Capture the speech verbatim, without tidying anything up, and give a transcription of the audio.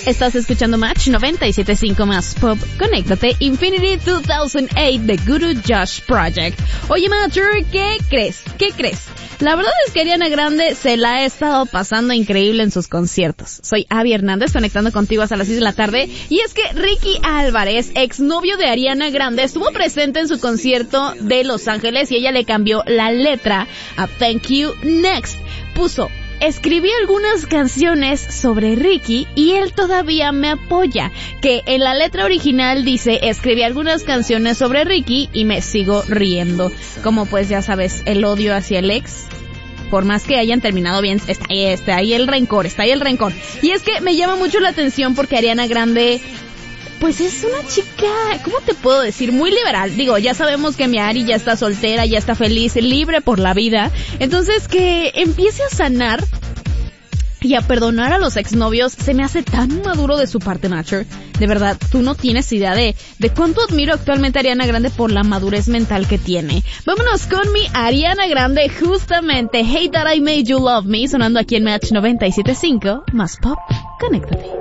Estás escuchando Match noventa y siete punto cinco más Pop. Conéctate, Infinity dos mil ocho de Guru Josh Project. Oye, Matcher, ¿qué crees? ¿Qué crees? La verdad es que Ariana Grande se la ha estado pasando increíble en sus conciertos. Soy Abby Hernández, conectando contigo hasta las seis de la tarde. Y es que Ricky Álvarez, exnovio de Ariana Grande, estuvo presente en su concierto de Los Ángeles y ella le cambió la letra a Thank You Next. Puso: escribí algunas canciones sobre Ricky y él todavía me apoya. Que en la letra original dice: escribí algunas canciones sobre Ricky y me sigo riendo. Como pues ya sabes, el odio hacia el ex, por más que hayan terminado bien, está ahí, está ahí el rencor, está ahí el rencor. Y es que me llama mucho la atención porque Ariana Grande, pues es una chica, ¿cómo te puedo decir? Muy liberal. Digo, ya sabemos que mi Ari ya está soltera, ya está feliz, libre por la vida. Entonces, que empiece a sanar y a perdonar a los exnovios se me hace tan maduro de su parte, Matcher. De verdad, tú no tienes idea de, de cuánto admiro actualmente a Ariana Grande por la madurez mental que tiene. Vámonos con mi Ariana Grande, justamente Hey That I Made You Love Me, sonando aquí en Match noventa y siete punto cinco, más Pop. Conéctate.